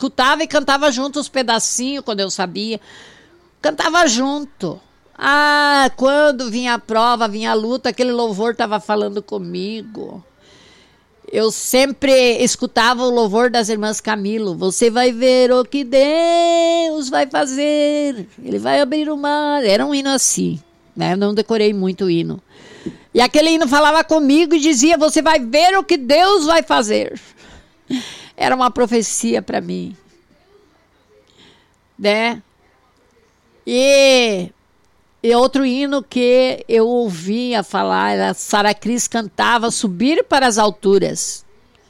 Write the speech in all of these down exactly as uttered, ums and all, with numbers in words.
escutava e cantava junto os pedacinhos quando eu sabia. Cantava junto. Ah, quando vinha a prova, vinha a luta, aquele louvor estava falando comigo. Eu sempre escutava o louvor das irmãs Camilo. Você vai ver o que Deus vai fazer. Ele vai abrir o mar. Era um hino assim, né? Eu não decorei muito o hino. E aquele hino falava comigo e dizia, você vai ver o que Deus vai fazer. Era uma profecia para mim. Né? E, e outro hino que eu ouvia falar, a Sara Cris cantava, subir para as alturas.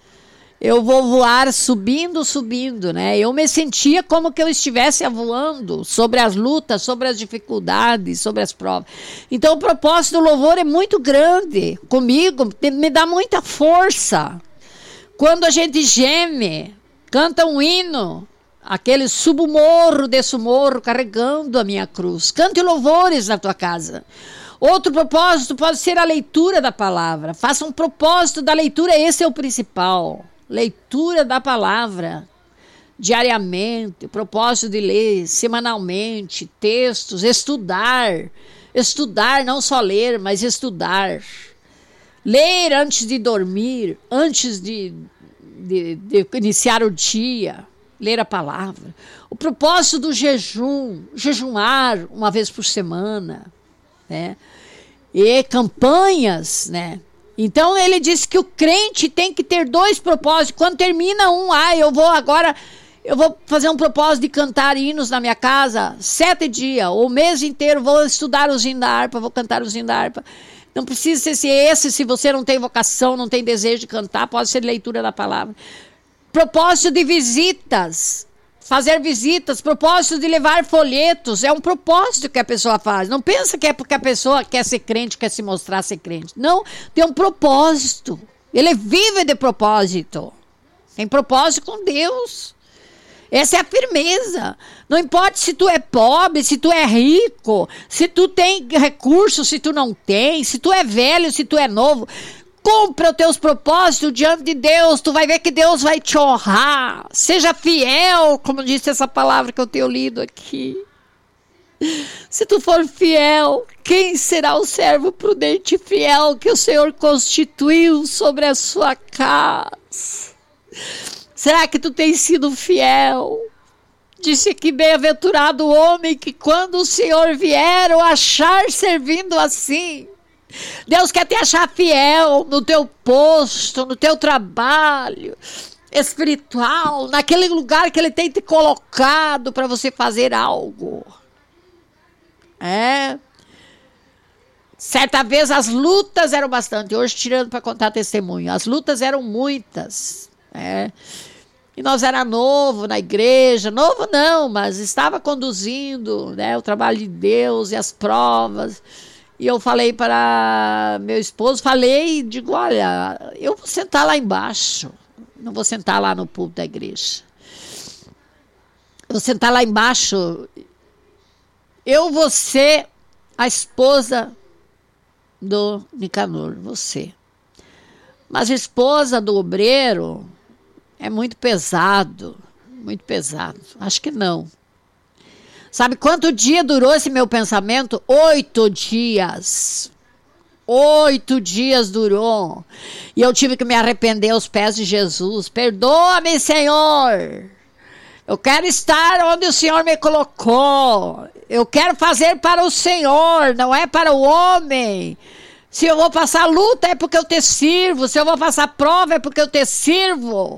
Eu vou voar subindo, subindo, né? Eu me sentia como que eu estivesse voando sobre as lutas, sobre as dificuldades, sobre as provas. Então o propósito do louvor é muito grande comigo, me dá muita força. Quando a gente geme, canta um hino, aquele subo morro, desço morro, carregando a minha cruz. Cante louvores na tua casa. Outro propósito pode ser a leitura da palavra. Faça um propósito da leitura, esse é o principal. Leitura da palavra, diariamente, propósito de ler semanalmente, textos, estudar. Estudar, não só ler, mas estudar. Ler antes de dormir, antes de, de, de iniciar o dia. Ler a palavra. O propósito do jejum, jejuar uma vez por semana, né? E campanhas, né? Então ele disse que o crente tem que ter dois propósitos. Quando termina um, ah, eu vou agora, eu vou fazer um propósito de cantar hinos na minha casa, sete dias, ou o mês inteiro, vou estudar os hinos da harpa, vou cantar os hinos da harpa. Não precisa ser esse, se você não tem vocação, não tem desejo de cantar, pode ser leitura da palavra. Propósito de visitas, fazer visitas, propósito de levar folhetos, é um propósito que a pessoa faz. Não pensa que é porque a pessoa quer ser crente, quer se mostrar ser crente. Não, tem um propósito. Ele vive de propósito. Tem propósito com Deus. Essa é a firmeza. Não importa se tu é pobre, se tu é rico, se tu tem recursos, se tu não tem, se tu é velho, se tu é novo. Cumpra os teus propósitos diante de Deus, tu vai ver que Deus vai te honrar. Seja fiel, como disse essa palavra que eu tenho lido aqui. Se tu for fiel, quem será o servo prudente e fiel que o Senhor constituiu sobre a sua casa? Será que tu tens sido fiel? Disse que bem-aventurado o homem que quando o Senhor vier o achar servindo assim. Deus quer te achar fiel no teu posto, no teu trabalho espiritual, naquele lugar que Ele tem te colocado para você fazer algo. É. Certa vez as lutas eram bastante, hoje tirando para contar testemunho, as lutas eram muitas. É. E nós era novo na igreja, novo não, mas estava conduzindo, né, o trabalho de Deus e as provas. E eu falei para meu esposo, falei, digo, olha, eu vou sentar lá embaixo, não vou sentar lá no púlpito da igreja. Eu vou sentar lá embaixo, eu vou ser a esposa do Nicanor, você. Mas a esposa do obreiro é muito pesado, muito pesado, acho que não. Sabe quanto dia durou esse meu pensamento? Oito dias. Oito dias durou. E eu tive que me arrepender aos pés de Jesus. Perdoa-me, Senhor. Eu quero estar onde o Senhor me colocou. Eu quero fazer para o Senhor, não é para o homem. Se eu vou passar luta é porque eu te sirvo. Se eu vou passar prova é porque eu te sirvo.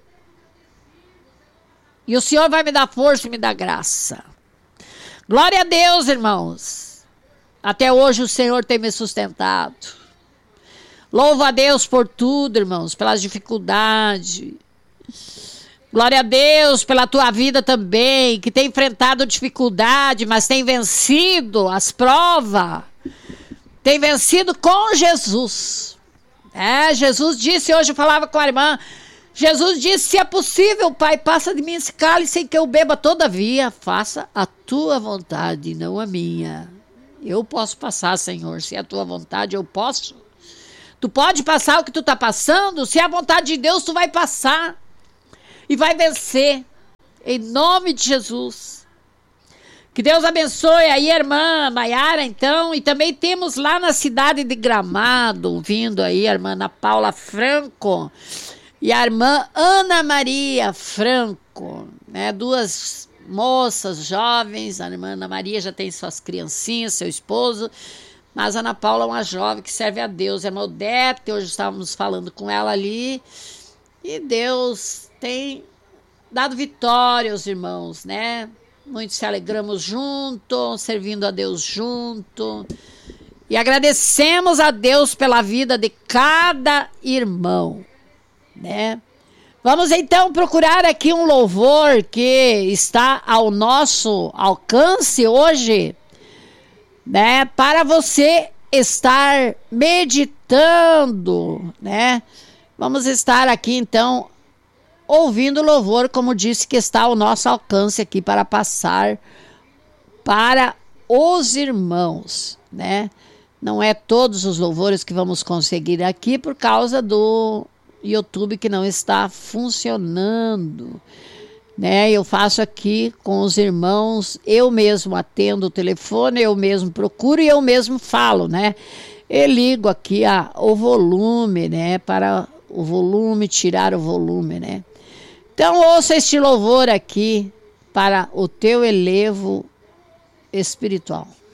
E o Senhor vai me dar força e me dar graça. Glória a Deus, irmãos. Até hoje o Senhor tem me sustentado. Louvo a Deus por tudo, irmãos, pelas dificuldades. Glória a Deus pela tua vida também, que tem enfrentado dificuldade, mas tem vencido as provas. Tem vencido com Jesus. É, Jesus disse, hoje eu falava com a irmã, Jesus disse, se é possível, Pai, passa de mim esse cálice sem que eu beba, todavia, faça a tua vontade, não a minha. Eu posso passar, Senhor, se é a tua vontade, eu posso. Tu pode passar o que tu está passando, se é a vontade de Deus, tu vai passar e vai vencer. em nome de Jesus. Que Deus abençoe aí a irmã Maiara, então, e também temos lá na cidade de Gramado, vindo aí a irmã Ana Paula Franco e a irmã Ana Maria Franco, né, duas moças jovens. A irmã Ana Maria já tem suas criancinhas, seu esposo, mas a Ana Paula é uma jovem que serve a Deus, é Odete. Hoje estávamos falando com ela ali, e Deus tem dado vitória aos irmãos, né? Muitos se alegramos junto, servindo a Deus junto, e agradecemos a Deus pela vida de cada irmão, né? Vamos então procurar aqui um louvor que está ao nosso alcance hoje, né? Para você estar meditando, né? Vamos estar aqui então ouvindo louvor, como disse, que está ao nosso alcance aqui para passar para os irmãos, né? Não é todos os louvores que vamos conseguir aqui por causa do YouTube que não está funcionando, né? Eu faço aqui com os irmãos, eu mesmo atendo o telefone, eu mesmo procuro e eu mesmo falo, né? Eu ligo aqui a, o volume, né? Para o volume, tirar o volume, né? Então ouça este louvor aqui para o teu elevo espiritual.